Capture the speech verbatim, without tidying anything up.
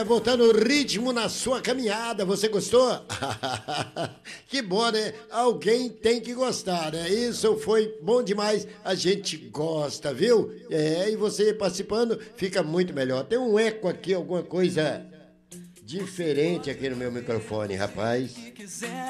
É, botando ritmo na sua caminhada, você gostou? Que bom, né? Alguém tem que gostar, né? Isso foi bom demais, a gente gosta, viu? É, e você participando fica muito melhor. Tem um eco aqui, alguma coisa diferente aqui no meu microfone, rapaz.